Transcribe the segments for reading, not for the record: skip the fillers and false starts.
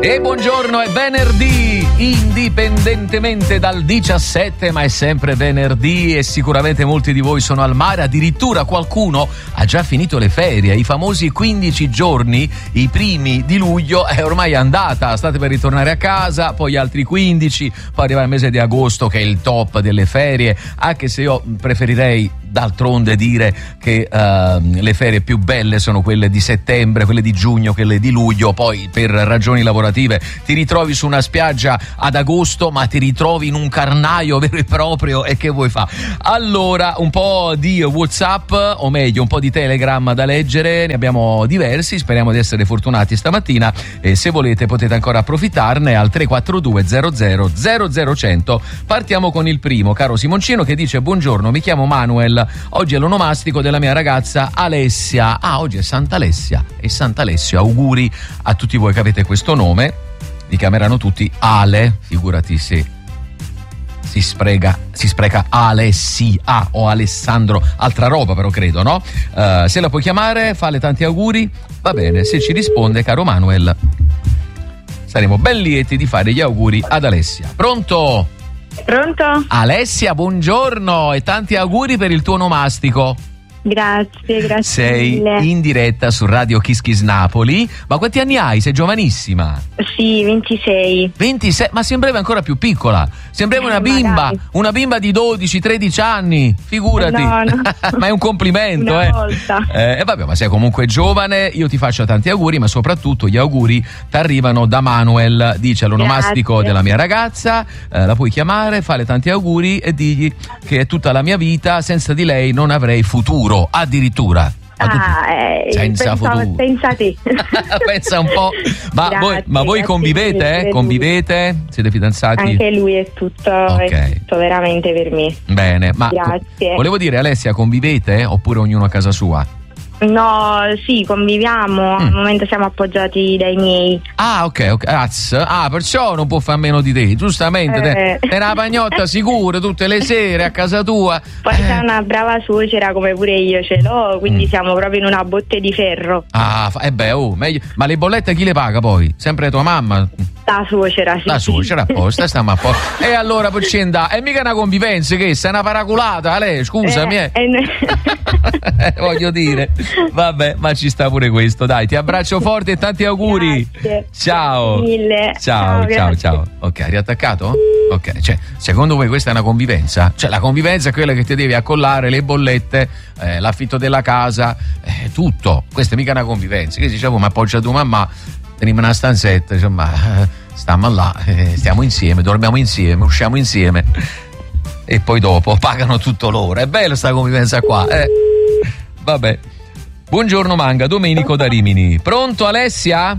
E buongiorno, è venerdì, indipendentemente dal 17, ma è sempre venerdì e sicuramente molti di voi sono al mare, addirittura qualcuno ha già finito le ferie, i famosi 15 giorni, i primi di luglio è ormai andata, state per ritornare a casa, poi altri 15, poi arriva il mese di agosto che è il top delle ferie, anche se io preferirei d'altronde dire che le ferie più belle sono quelle di settembre, quelle di giugno, quelle di luglio, poi per ragioni lavorative ti ritrovi su una spiaggia ad agosto ma ti ritrovi in un carnaio vero e proprio e che vuoi fa? Allora un po' di WhatsApp o meglio un po' di Telegram da leggere, ne abbiamo diversi, speriamo di essere fortunati stamattina e se volete potete ancora approfittarne al 342 00 00 Partiamo con il primo, caro Simoncino, che dice: buongiorno, mi chiamo Manuel. Oggi è l'onomastico della mia ragazza Alessia. Oggi è Sant'Alessia e Sant'Alessio. Auguri a tutti voi che avete questo nome. Vi chiameranno tutti Ale, figurati se si spreca Alessia o Alessandro, altra roba però credo, no? Se la puoi chiamare, fale tanti auguri. Va bene, se ci risponde, caro Manuel, saremo ben lieti di fare gli auguri ad Alessia. Pronto? Pronto? Alessia, buongiorno e tanti auguri per il tuo onomastico. Grazie Sei mille. in diretta su Radio Kiss Kiss Napoli. Ma quanti anni hai? Sei giovanissima. Sì, 26. 26? Ma sembrava ancora più piccola. Sembrava una bimba, magari. una bimba di 12-13 anni. Figurati. No. Ma è un complimento, Una volta. Vabbè, ma sei comunque giovane. Io ti faccio tanti auguri, ma soprattutto gli auguri ti arrivano da Manuel. Dice all'onomastico Grazie. della mia ragazza, la puoi chiamare, fale tanti auguri e digli che è tutta la mia vita, senza di lei non avrei futuro. Addirittura senza futuro. Pensa te. Pensa un po'. Ma voi convivete? Convivete? Siete fidanzati? Anche lui è tutto veramente per me. Bene, ma grazie. Volevo dire, Alessia, convivete oppure ognuno a casa sua? No, sì, conviviamo. Al momento siamo appoggiati dai miei. Ok. Perciò non può far meno di te, giustamente. È una pagnotta sicura tutte le sere a casa tua. Poi c'è una brava suocera come pure io ce l'ho, quindi siamo proprio in una botte di ferro. Meglio. Ma le bollette chi le paga poi? Sempre tua mamma? La suocera, sì. La suocera apposta, stiamo a posto. E allora poi ci andà. È mica una convivenza, che sei una paraculata, lei, scusami. Voglio dire. Vabbè, ma ci sta pure questo. Dai, ti abbraccio forte e tanti auguri. Grazie. Ciao. Grazie mille. Ciao. Ok, hai riattaccato? Ok, cioè, secondo voi questa è una convivenza? Cioè, la convivenza è quella che ti devi accollare le bollette, l'affitto della casa, tutto. Questa è mica una convivenza. Che dicevo, ma appoggia tua mamma, teniamo una stanzetta, insomma, stiamo là, stiamo insieme, dormiamo insieme, usciamo insieme e poi dopo pagano tutto loro. È bella sta convivenza qua, Vabbè. Buongiorno Manga, Domenico da Rimini. Pronto Alessia?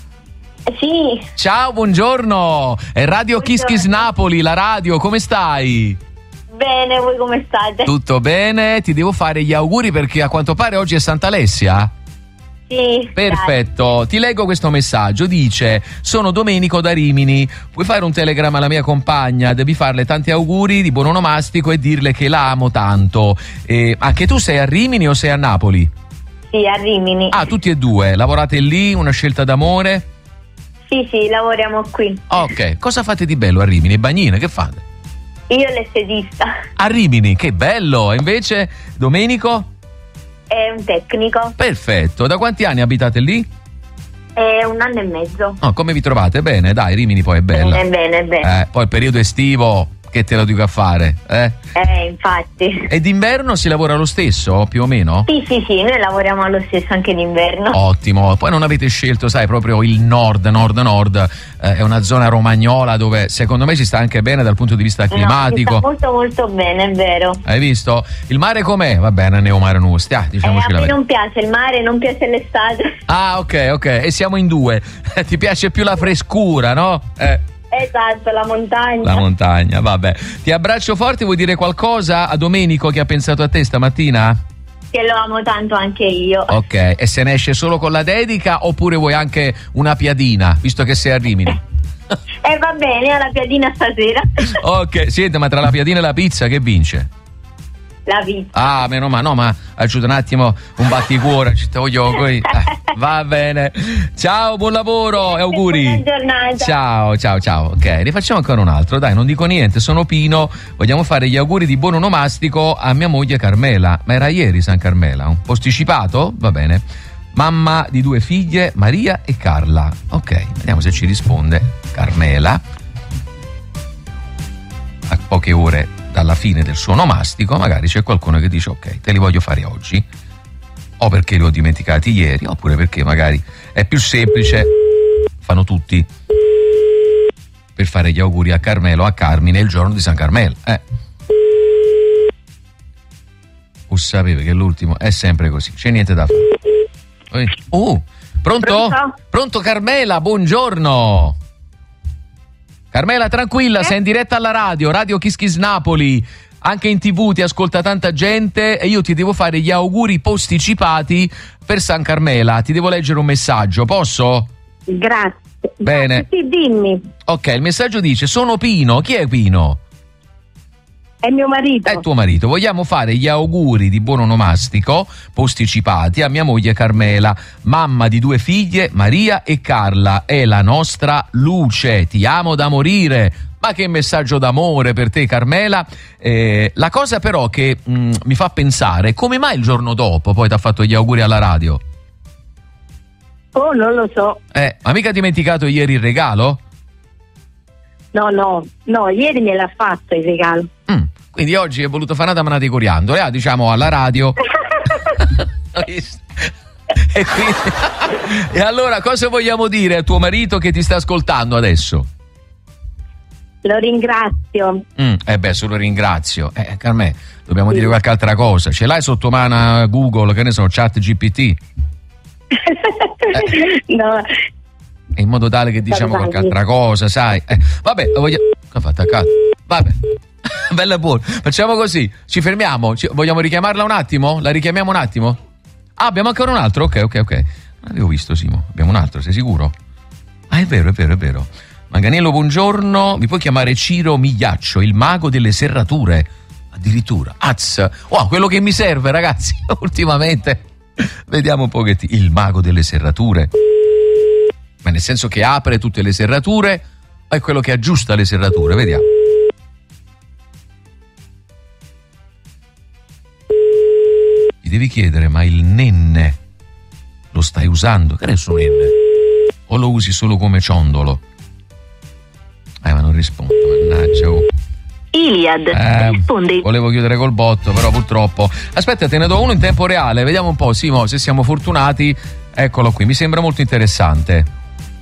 Sì. Ciao, buongiorno. È Radio Kiss Kiss Napoli, la radio, come stai? Bene, voi come state? Tutto bene? Ti devo fare gli auguri perché a quanto pare oggi è Sant'Alessia? Sì. Perfetto, dai. ti leggo questo messaggio, dice: sono Domenico da Rimini, puoi fare un telegramma alla mia compagna, devi farle tanti auguri di buon onomastico e dirle che la amo tanto. Anche tu sei a Rimini o sei a Napoli? Sì, a Rimini. Tutti e due, lavorate lì, una scelta d'amore? Sì, lavoriamo qui. Ok, cosa fate di bello a Rimini? Bagnine, che fate? Io l'estetista. A Rimini, che bello! E invece Domenico? È un tecnico. Perfetto, da quanti anni abitate lì? È 1 anno e mezzo. Come vi trovate? Bene, dai, Rimini poi è bella. Bene. Poi il periodo estivo, che te lo dico a fare? Infatti. E d'inverno si lavora lo stesso, più o meno? Sì, noi lavoriamo allo stesso anche d'inverno. Ottimo, poi non avete scelto, sai, proprio il nord, è una zona romagnola dove secondo me si sta anche bene dal punto di vista climatico. Si sta molto bene, è vero. Hai visto? Il mare com'è? Va bene, ne ho mare nostri, diciamoci a me non piace il mare, non piace l'estate. Ok, e siamo in due. Ti piace più la frescura, no? Esatto, la montagna. La montagna, vabbè. Ti abbraccio forte, vuoi dire qualcosa a Domenico che ha pensato a te stamattina? Che lo amo tanto anche io. Ok, e se ne esce solo con la dedica oppure vuoi anche una piadina, visto che sei a Rimini? Va bene, alla piadina stasera. Ok, senti, ma tra la piadina e la pizza che vince? La vita. Ah, meno male, no, ma aiuta un attimo un batticuore, ci voglio qui. Va bene. Ciao, buon lavoro e auguri. Buona giornata. Ciao. Ok, ne facciamo ancora un altro. Dai, non dico niente, sono Pino. Vogliamo fare gli auguri di buon onomastico a mia moglie Carmela. Ma era ieri San Carmela, un posticipato? Va bene. Mamma di 2 figlie, Maria e Carla. Ok, vediamo se ci risponde Carmela. A poche ore dalla fine del suo onomastico, magari c'è qualcuno che dice ok, te li voglio fare oggi, o perché li ho dimenticati ieri, oppure perché magari è più semplice, fanno tutti, per fare gli auguri a Carmelo o a Carmine il giorno di San Carmelo. Sapete che l'ultimo è sempre così, c'è niente da fare. Pronto? Pronto Carmela, buongiorno. Carmela, tranquilla, sei in diretta alla Radio Kiss Kiss Napoli, anche in TV ti ascolta tanta gente e io ti devo fare gli auguri posticipati per San Carmela. Ti devo leggere un messaggio, posso? Grazie. Bene. Sì, dimmi. Ok, il messaggio dice: sono Pino. Chi è Pino? È mio marito. È tuo marito. Vogliamo fare gli auguri di buon onomastico posticipati a mia moglie Carmela, mamma di 2 figlie, Maria e Carla. È la nostra luce. Ti amo da morire. Ma che messaggio d'amore per te, Carmela. La cosa però che mi fa pensare, come mai il giorno dopo poi ti ha fatto gli auguri alla radio? Oh, non lo so. Ma mica dimenticato ieri il regalo? No, ieri me l'ha fatto il regalo. Quindi oggi è voluto fare una manata di coriandoli, diciamo alla radio. E allora cosa vogliamo dire a tuo marito che ti sta ascoltando adesso? Lo ringrazio. Se lo ringrazio. Carmè, dobbiamo dire qualche altra cosa. Ce l'hai sotto mano Google, che ne so, ChatGPT? No. In modo tale che diciamo qualche altra cosa, sai? Vabbè, che ha fatto a caso? Vabbè. Bella e buona. Facciamo così, ci fermiamo. Vogliamo richiamarla un attimo? La richiamiamo un attimo? Abbiamo ancora un altro? Ok. Non avevo visto, Simo. Abbiamo un altro, sei sicuro? È vero. Manganiello, buongiorno. Mi puoi chiamare Ciro Migliaccio, il mago delle serrature? Addirittura. Quello che mi serve, ragazzi, ultimamente. Vediamo un pochettino. Il mago delle serrature. Ma nel senso che apre tutte le serrature o è quello che aggiusta le serrature? Vediamo. Gli devi chiedere, ma il nenne lo stai usando? Che ne so, nenne? O lo usi solo come ciondolo? Ma non rispondo, mannaggia. Iliad risponde. Volevo chiudere col botto, però purtroppo. Aspetta, te ne do uno in tempo reale, vediamo un po', Simo, se siamo fortunati. Eccolo qui, mi sembra molto interessante.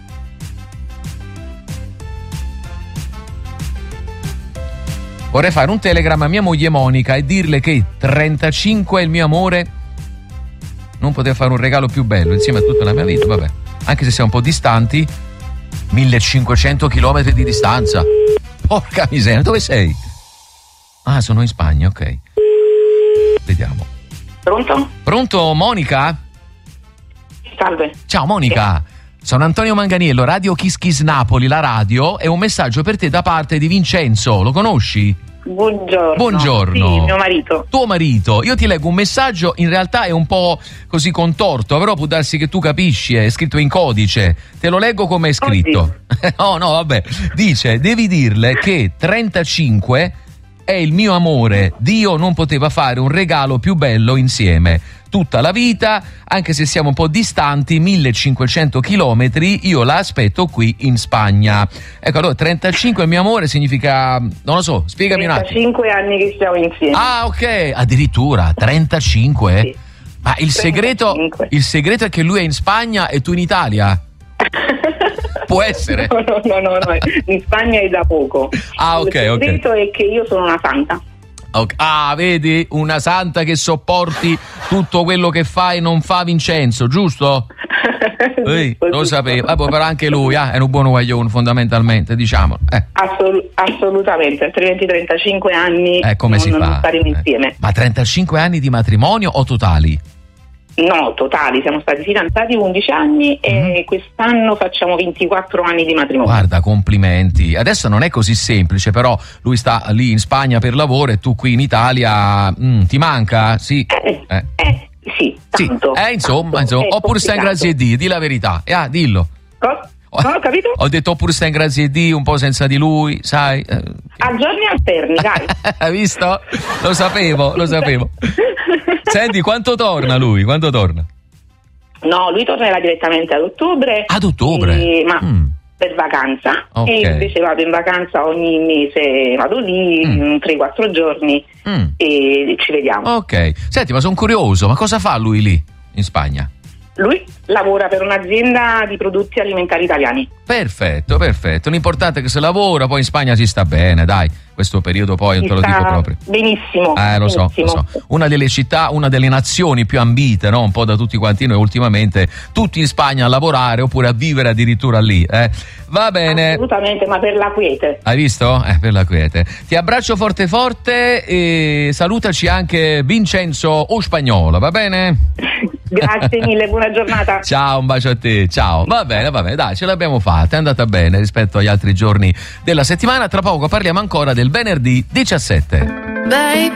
Vorrei fare un telegram a mia moglie Monica e dirle che 35 è il mio amore. Non poteva fare un regalo più bello insieme a tutta la mia vita, vabbè. Anche se siamo un po' distanti, 1500 km di distanza. Porca miseria, dove sei? Sono in Spagna, ok. Vediamo. Pronto, Monica? Salve. Ciao Monica. Sono Antonio Manganiello, Radio Kiss Kiss Napoli, la radio, e un messaggio per te da parte di Vincenzo. Lo conosci? Buongiorno. Sì, mio marito. Tuo marito. Io ti leggo un messaggio, in realtà è un po' così contorto, però può darsi che tu capisci, è scritto in codice. Te lo leggo come è scritto. No, vabbè. Dice, devi dirle che 35 è il mio amore. Dio non poteva fare un regalo più bello insieme. Tutta la vita, anche se siamo un po' distanti, 1500 chilometri, io la aspetto qui in Spagna. Ecco, allora 35 mio amore significa, non lo so, spiegami un attimo. 35 anni che stiamo insieme. Ok, addirittura 35? Sì. Ma il segreto è che lui è in Spagna e tu in Italia? Può essere? No, in Spagna è da poco. Ok. Il segreto è che io sono una santa. Okay. Vedi, una santa che sopporti tutto quello che fa e non fa Vincenzo, giusto? Lo sapevo. Però anche lui è un buon guaglione, fondamentalmente, diciamo. Assolutamente, altrimenti 35 anni come si fa? Non staremo insieme. Ma 35 anni di matrimonio o totali? No, totali, siamo stati fidanzati 11 anni e quest'anno facciamo 24 anni di matrimonio. Guarda, complimenti. Adesso non è così semplice, però lui sta lì in Spagna per lavoro e tu qui in Italia. Ti manca? Sì. Sì, tanto. Sì. Insomma, oppure stai in grazia di Dio, di la verità. Dillo. Cosa? Non ho capito? Ho detto oppure stai in grazia di Dio, un po' senza di lui, sai. A giorni alterni, dai. Hai visto? Lo sapevo. Senti, quanto torna lui? Quanto torna? No, lui tornerà direttamente ad ottobre. Ad ottobre? Ma per vacanza. Okay. E invece vado in vacanza ogni mese, vado lì 3-4 giorni e ci vediamo. Ok. Senti, ma sono curioso, ma cosa fa lui lì in Spagna? Lui lavora per un'azienda di prodotti alimentari italiani. Perfetto. L'importante è che se lavora, poi in Spagna si sta bene, dai. Questo periodo poi non te lo dico proprio. Benissimo. Lo so. Una delle città, una delle nazioni più ambite, no? Un po' da tutti quanti noi ultimamente, tutti in Spagna a lavorare oppure a vivere addirittura lì. Va bene. Assolutamente, ma per la quiete. Hai visto? Per la quiete. Ti abbraccio forte e salutaci anche Vincenzo o Spagnolo, va bene? Grazie mille, buona giornata. Ciao, un bacio a te, ciao. Va bene, dai, ce l'abbiamo fatta, è andata bene rispetto agli altri giorni della settimana. Tra poco parliamo ancora del venerdì 17. Baby,